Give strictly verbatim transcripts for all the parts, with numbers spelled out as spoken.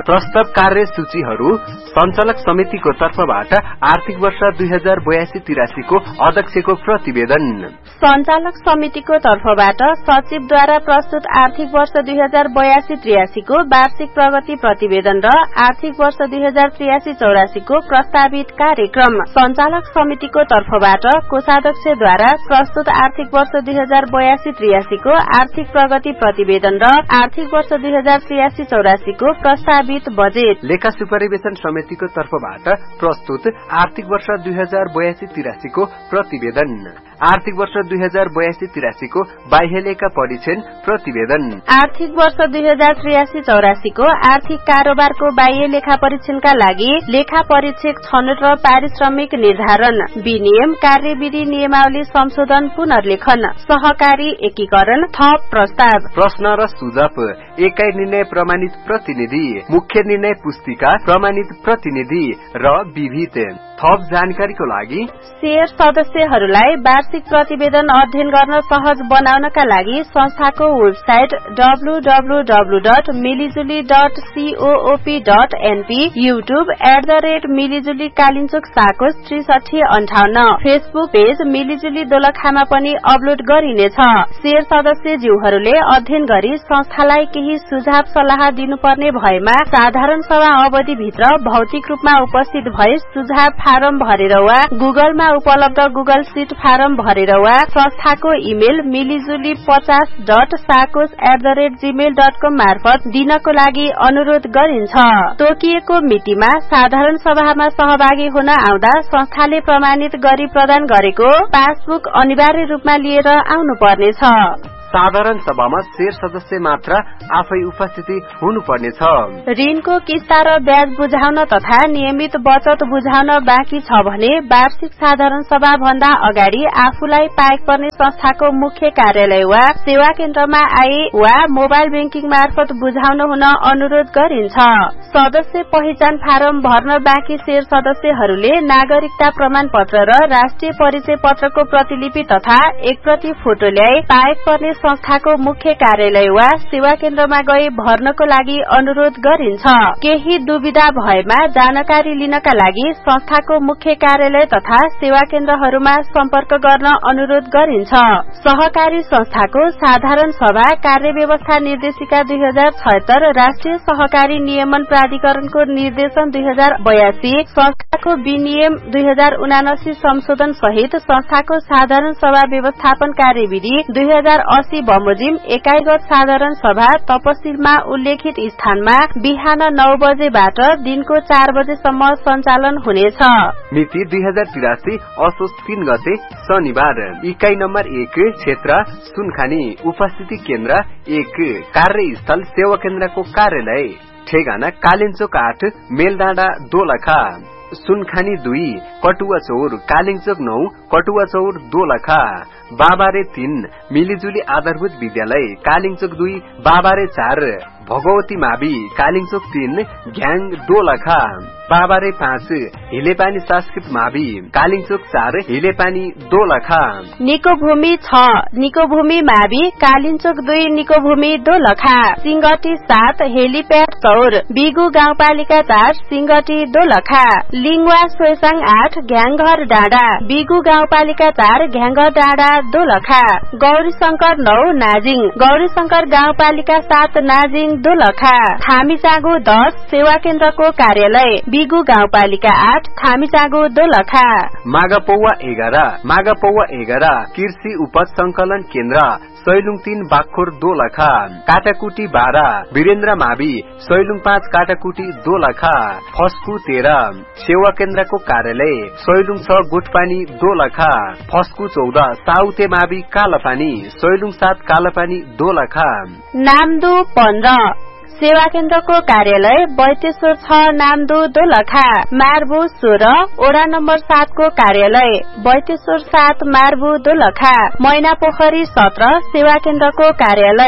प्रस्ताव कार्यसूचीहरू सञ्चालक समितिको तर्फबाट आर्थिक वर्ष दुई हजार बयासी तिरासी को अध्यक्षको प्रतिवेदन। सञ्चालक समितिको तर्फबाट सचिवद्वारा प्रस्तुत आर्थिक वर्ष दुई हजार बयासी त्रियासी को वार्षिक प्रगति प्रतिवेदन र आर्थिक वर्ष दुई हजार त्रियासी चौरासी को प्रस्तावित कार्यक्रम। सञ्चालक समितिको तर्फबाट कोषाध्यक्षद्वारा प्रस्तुत आर्थिक वर्ष दुई हजार बयासी त्रियासी को आर्थिक प्रगति प्रतिवेदन र आर्थिक वर्ष दुई हजार त्रियासी चौरासी को प्रस्तावित बजेट। लेखा सुपरिवेशन समितिको तर्फबाट प्रस्तुत आर्थिक वर्ष दुई हजार बयासी तिरासी को प्रतिवेदन। आर्थिक वर्ष दुई हजार बयासी तिरासी को बाह्य लेखा परीक्षण प्रतिवेदन। आर्थिक वर्ष दुई हजार त्रियासी चौरासी को आर्थिक कारोबारको बाह्य लेखा परीक्षणका लागि लेखा परीक्षक छनौट र पारिश्रमिक निर्धारण, विनियम, कार्यविधि नियमावली संशोधन, पुनर्लेखन, सहकारी एकीकरण, थप प्रस्ताव, प्रश्न र सुझाव, एकाइ निर्णय प्रमाणित प्रतिनिधि, मुख्य निर्णय पुस्तिका प्रमाणित प्रतिनिधि र विविध। थप जानकारीको लागि शेयर सदस्यहरूलाई वार्षिक प्रतिवेदन अध्ययन गर्न सहज बनाउनका लागि संस्थाको website W W W dot मिलिजुली dot सीओओपी dot NP, YouTube at the rate मिलिजुली Kalinchowk साकोस त्रिसठी अन्ठाउन्न, फेसबुक पेज मिलिजुली दोलखामा पनि अपलोड गरिनेछ। शेयर सदस्यज्यूहरूले अध्ययन गरी संस्थालाई केही सुझाव सल्लाह दिनुपर्ने भएमा साधारण सभा अवधिभित्र भौतिक रूपमा उपस्थित भए सुझाव फारम भरेर वा गुगलमा उपलब्ध गुगल सीट फारम भरेर वा संस्थाको इमेल मिलिजुली पचास dot साकोस at the rate Gmail dot कम मार्फत दिनको लागि अनुरोध गरिन्छ। तोकिएको मितिमा साधारण सभामा सहभागी हुन आउँदा संस्थाले प्रमाणित गरी प्रदान गरेको पासबुक अनिवार्य रूपमा लिएर आउनुपर्नेछ। साधारण सभामा शेयर सदस्य मात्र आफै उपस्थिति हुनुपर्नेछ। ऋणको किस्ता र ब्याज बुझाउन तथा नियमित बचत बुझाउन बाँकी छ भने वार्षिक साधारण सभा भन्दा अगाडि आफूलाई पाएक पर्ने संस्थाको मुख्य कार्यालय वा सेवा केन्द्रमा आए वा मोबाइल ब्याङ्किङ मार्फत बुझाउन हुन अनुरोध गरिन्छ। सदस्य पहिचान फारम भर्न बाँकी शेयर सदस्यहरूले नागरिकता प्रमाण पत्र र राष्ट्रिय परिचय पत्रको प्रतिलिपि तथा एक प्रति फोटो ल्याई पाएक पर्ने संस्थाको मुख्य कार्यालय वा सेवा केन्द्रमा गई भर्नको लागि अनुरोध गरिन्छ। केही दुविधा भएमा जानकारी लिनका लागि संस्थाको मुख्य कार्यालय तथा सेवा केन्द्रहरूमा सम्पर्क गर्न अनुरोध गरिन्छ। सहकारी संस्थाको साधारण सभा कार्यव्यवस्था निर्देशिका दुई हजार छयत्तर, राष्ट्रिय सहकारी नियमन प्राधिकरणको निर्देशन दुई हजार बयासी, संस्थाको विनियम दुई हजार उनासी संशोधन सहित संस्थाको साधारण सभा व्यवस्थापन कार्यविधि दुई हजार अस्सी बमोजिम एकाइगत साधारण सभा तपसिलमा उल्लेखित स्थानमा बिहान नौ बजेबाट दिनको चार बजेसम्म सञ्चालन हुनेछ। मिति दुई हजार तिरासी असोज तीन गते शनिबार। इकाइ नम्बर एक क्षेत्र सुनखानी, उपस्थिति केन्द्र एक, कार्यस्थल सेवा केन्द्रको कार्यालय, ठेगाना कालिन्चोक आठ, मेलडाँडा दोलखा। सुनखानी दुई, कटुवा चौर, कालिन्चोक नौ, कटुवा चौर दोलखा। बाबारे तीन, मिलिजुली आधारभूत विद्यालय, कालिन्चोक दुई, बाबारे चार, भगवती मावि, कालिन्चोक तीन, घ्याङ दोलखा। बाबारे पाँच, हिलेपानी संस्कृत मावि, कालिन्चोक चार, हिलेपानी दोलखा। निकोभूमि छ, निकोभूमि मावि, कालिन्चोक दुई, निकोभूमि दोलखा। सिंगटी सात, हेलिप्याड चौर, बिगु गाउँपालिका चार, सिंगटी दोलखा। लिङवा सोसाङ आठ, घ्याङघर डाँडा, बिगु गाउँपालिका चार, घ्याङघर डाँडा दोलखा। गौरी शंकर नौ, नाजिङ, गौरी शंकर गाउँपालिका सात, नाजिङ दोलखा। थामीचाँगो दस, सेवा केन्द्रको कार्यालय, बिगु गाउँपालिका आठ, थामीचाँगो दोलखा। मागापौवा एघार, मागापौवा एघार, कृषि उपज संकलन केन्द्र, सैलुङ तीन, बाखोर दोलखा। काटाकुटी बाह्र, वीरेन्द्र मावि, सैलुङ पाँच, काटाकुटी दोलखा। फस्कु तेह्र, सेवा केन्द्रको कार्यालय, सैलुङ छ, गोठपानी दोलखा। फस्कु चौध, साउथे मावि, कालापानी, सैलुङ सात, कालापानी दोलखा। नामदो पन्ध्र, सेवा केन्द्रको कार्यालय, बैतेश्वर छ, नामदो दोलखा। मार्बु सोह्र, ओडा नम्बर सात को कार्यालय, बैतेश्वर सात, मार्बु दोलखा। मैना पोखरी सत्र, सेवा केन्द्रको कार्यालय,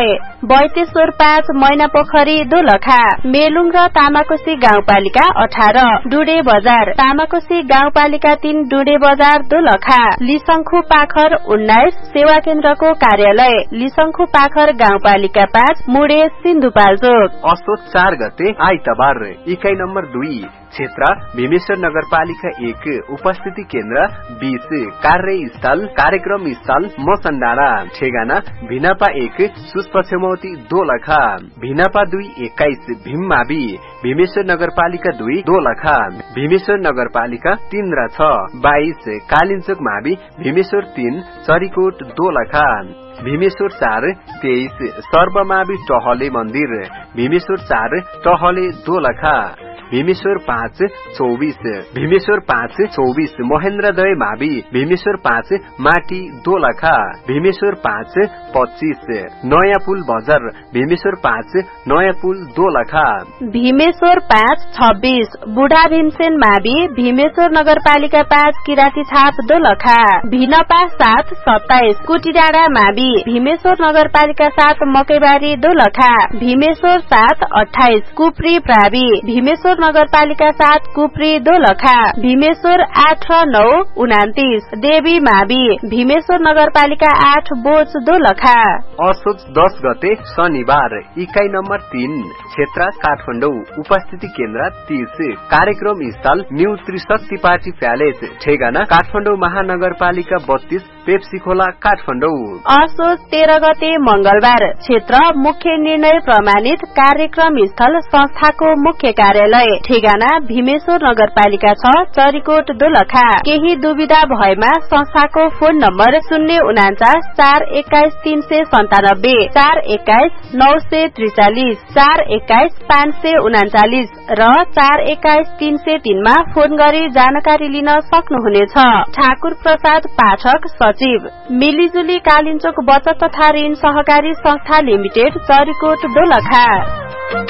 बैतेश्वर पाँच मैनापोखरी दोलखा मेलुङ र तामाकोशी गाउँपालिका अठार डुडे बजार तामाकोशी गाउँपालिका तीन डुडे बजार दोलखा लिसंखु पाखर उन्नाइस सेवा केन्द्रको कार्यालय लिसंखु पाखर गाउँपालिका पाँच मुडे सिन्धुपाल्चोक असोज चार गते आइतबार इकाई नम्बर दुई क्षेत्र भीमेश्वर नगरपालिका एक उपस्थिति केन्द्र बीस कार्यस्थल कार्यक्रम स्थल मसन्डारा ठेगाना भिनापा एक सुस्पछमौती दोलखा भिनापा दुई एक्काइस भीममावि भीमेश्वर नगरपालिका दुई दोलखा भीमेश्वर नगरपालिका तीन र छ बाइस कालिन्चोक मावि भीमेश्वर तीन चरीकोट दोलखा भीमेश्वर चार तेइस सर्वमावि टहले मन्दिर भीमेश्वर चार टहले दोलखा भीमेश्वर पाँच चौबीस भीमेश्वर पाँच चौबीस महेन्द्रदय मावि भीमेश्वर पाँच माटी दोलखा भीमेश्वर पाँच पच्चीस नयाँ पुल बजार भीमेश्वर पाँच नयाँ पुल दोलखा भीमेश्वर पाँच छब्बीस बुढा भीमसेन मावि भीमेश्वर नगरपालिका पाँच किराती छाप दोलखा भिनपा सात सत्ताइस कुटीडाँडा मावि भीमेश्वर नगरपालिका सात मकैबारी दोलखा भीमेश्वर सात अठाइस कुप्री प्रावि भीमेश्वर नगरपालिका सात कुप्री दोलखा भीमेश्वर आठ र नौ उनातिस देवी मावि भीमेश्वर नगरपालिका आठ बोच दोलखा असोज दस गते शनिबार इकाई नम्बर तीन क्षेत्र काठमाडौँ उपस्थिति केन्द्र तीस कार्यक्रम स्थल न्यू त्रिशक्ति पार्टी प्यालेस ठेगाना काठमाडौँ महानगरपालिका बत्तीस पेप्सी खोला काठमाडौँ असोज तेह्र गते मंगलबार क्षेत्र मुख्य निर्णय प्रमाणित कार्यक्रम स्थल संस्थाको मुख्य कार्यालय ठेगाना भीमेश्वर नगरपालिका छ चरीकोट दोलखा केही दुविधा भएमा संस्थाको फोन नम्बर शून्य उनाचास चार एक्काइस तीन सय सन्तानब्बे चार एक्काइस नौ सय त्रिचालिस चार एक्काइस पाँच सय उनाचालिस र चार एक्काइस तीन सय तीनमा फोन गरी जानकारी लिन सक्नुहुनेछ। ठाकुर प्रसाद पाठक सचिव मिलिजुली कालिन्चोक बचत तथा ऋण सहकारी संस्था लिमिटेड चरीकोट दोलखा।